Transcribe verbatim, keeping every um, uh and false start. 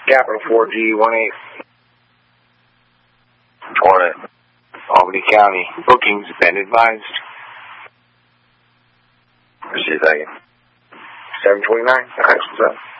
Capital four G one eight. Hornet, Albany County. Bookings have been advised. seven twenty-nine. Thanks, what's up?